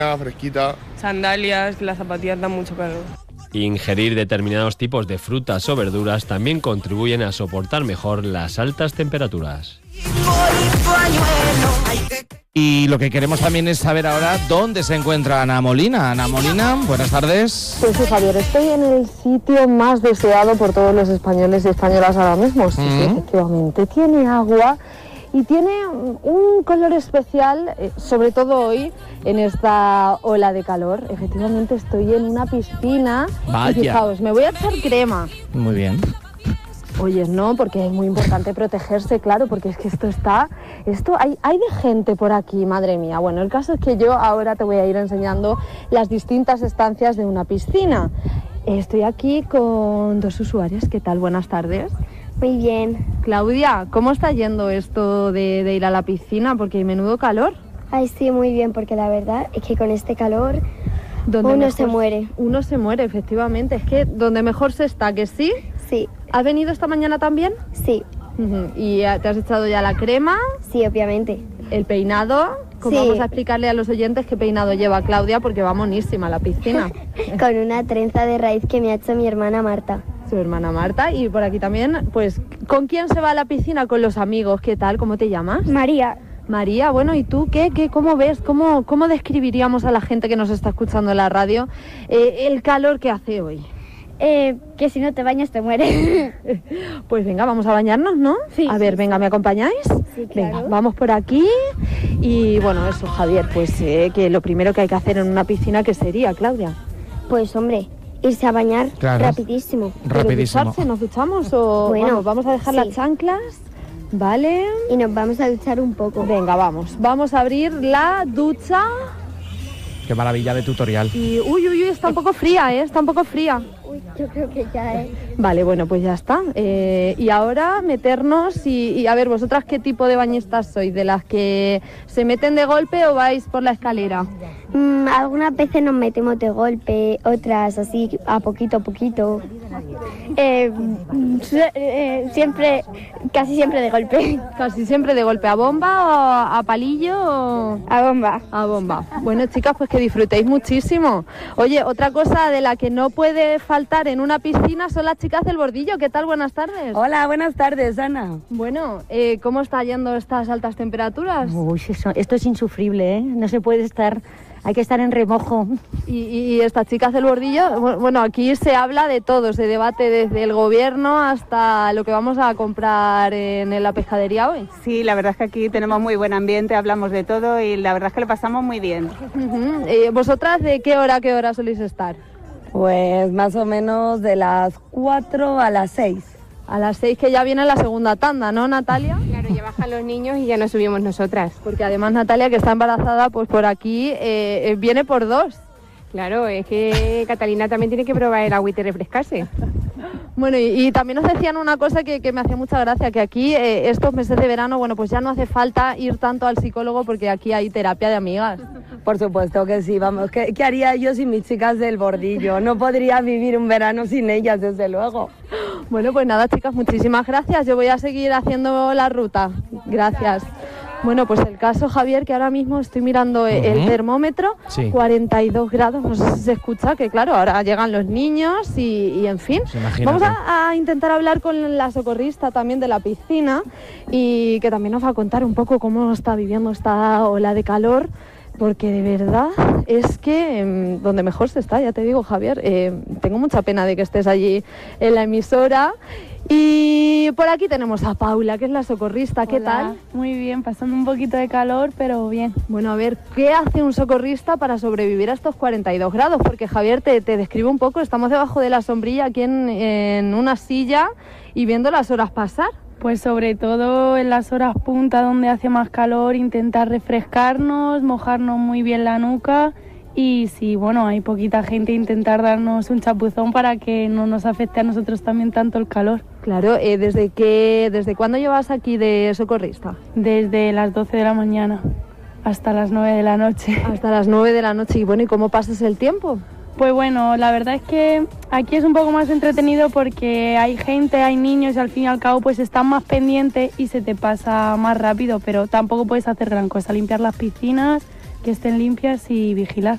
fresquita. Sandalias, las zapatillas dan mucho calor. Ingerir determinados tipos de frutas o verduras también contribuyen a soportar mejor las altas temperaturas. Y lo que queremos también es saber ahora dónde se encuentra Ana Molina. Ana Molina, buenas tardes. Pues sí, Javier, estoy en el sitio más deseado por todos los españoles y españolas ahora mismo. Sí, efectivamente, tiene agua y tiene un color especial, sobre todo hoy, en esta ola de calor. Efectivamente, estoy en una piscina. Vaya. Y fijaos, me voy a echar crema. Muy bien. Oye, no, porque es muy importante protegerse, claro, porque es que hay de gente por aquí, madre mía. Bueno, el caso es que yo ahora te voy a ir enseñando las distintas estancias de una piscina. Estoy aquí con dos usuarias. ¿Qué tal? Buenas tardes. Muy bien. Claudia, ¿cómo está yendo esto de ir a la piscina? Porque hay menudo calor. Ay, sí, muy bien, porque la verdad es que con este calor uno se muere. Uno se muere, efectivamente. Es que donde mejor se está, ¿que sí? Sí. ¿Has venido esta mañana también? Sí. ¿Y te has echado ya la crema? Sí, obviamente. ¿El peinado? Sí. Vamos a explicarle a los oyentes qué peinado lleva Claudia, porque va monísima a la piscina. Con una trenza de raíz que me ha hecho mi hermana Marta. Su hermana Marta. Y por aquí también, pues, ¿con quién se va a la piscina? Con los amigos. ¿Qué tal? ¿Cómo te llamas? María. María, bueno, ¿y tú qué? ¿Cómo ves? ¿Cómo describiríamos a la gente que nos está escuchando en la radio el calor que hace hoy? Que si no te bañas te mueres. Pues venga, vamos a bañarnos, ¿no? Sí. A ver, venga, ¿me acompañáis? Sí, claro. Venga, vamos por aquí. Y bueno, eso, Javier, pues que lo primero que hay que hacer en una piscina, ¿qué sería, Claudia? Pues hombre, irse a bañar Claro. rapidísimo. Rapidísimo. ¿Ducharse? ¿Nos duchamos o Bueno, vamos a dejar sí. las chanclas? Vale. Y nos vamos a duchar un poco. Venga, vamos a abrir la ducha. Qué maravilla de tutorial. Y uy, está un poco fría, está un poco fría. Uy, yo creo que ya Vale, bueno, pues ya está. Y ahora meternos y a ver, ¿vosotras qué tipo de bañistas sois? ¿De las que se meten de golpe o vais por la escalera? Algunas veces nos metemos de golpe, otras así a poquito. Casi siempre de golpe. Casi siempre de golpe. ¿A bomba o a palillo? A bomba. A bomba. Bueno, chicas, pues que disfrutéis muchísimo. Oye, otra cosa de la que no puede faltar en una piscina son las chicas del bordillo. ¿Qué tal? Buenas tardes. Hola, buenas tardes, Ana. Bueno, ¿cómo está yendo estas altas temperaturas? Uy, esto es insufrible, ¿eh? No se puede estar, hay que estar en remojo. Y estas chicas del bordillo, bueno, aquí se habla de todo, se debate desde el gobierno hasta lo que vamos a comprar en la pescadería hoy. Sí, la verdad es que aquí tenemos muy buen ambiente, hablamos de todo y la verdad es que lo pasamos muy bien. ¿Vosotras de qué hora a qué hora soléis estar? Pues más o menos de las 4 a las 6. A las 6 que ya viene la segunda tanda, ¿no, Natalia? Claro, ya bajan los niños y ya nos subimos nosotras. Porque además Natalia, que está embarazada, pues por aquí viene por 2. Claro, es que Catalina también tiene que probar el agüita y refrescarse. Bueno, y también nos decían una cosa que me hacía mucha gracia, que aquí estos meses de verano, bueno, pues ya no hace falta ir tanto al psicólogo porque aquí hay terapia de amigas. Por supuesto que sí, vamos, ¿qué haría yo sin mis chicas del bordillo? No podría vivir un verano sin ellas, desde luego. Bueno, pues nada, chicas, muchísimas gracias. Yo voy a seguir haciendo la ruta. Gracias. Bueno, pues el caso, Javier, que ahora mismo estoy mirando el termómetro, Sí. 42 grados, no sé si se escucha, que claro, ahora llegan los niños y en fin. Pues vamos a intentar hablar con la socorrista también de la piscina y que también nos va a contar un poco cómo está viviendo esta ola de calor, porque de verdad es que donde mejor se está, ya te digo, Javier, tengo mucha pena de que estés allí en la emisora. Y por aquí tenemos a Paula, que es la socorrista. ¿Qué tal? Muy bien, pasando un poquito de calor, pero bien. Bueno, a ver, ¿qué hace un socorrista para sobrevivir a estos 42 grados? Porque Javier, te describo un poco, estamos debajo de la sombrilla aquí en una silla y viendo las horas pasar. Pues sobre todo en las horas punta donde hace más calor, intentar refrescarnos, mojarnos muy bien la nuca y si bueno, hay poquita gente, intentar darnos un chapuzón para que no nos afecte a nosotros también tanto el calor. Claro, ¿desde cuándo llevas aquí de socorrista? Desde las 12 de la mañana hasta las 9 de la noche. Hasta las 9 de la noche. Y bueno, ¿y cómo pasas el tiempo? Pues bueno, la verdad es que aquí es un poco más entretenido porque hay gente, hay niños y al fin y al cabo pues están más pendientes y se te pasa más rápido, pero tampoco puedes hacer gran cosa, limpiar las piscinas, que estén limpias y vigilar.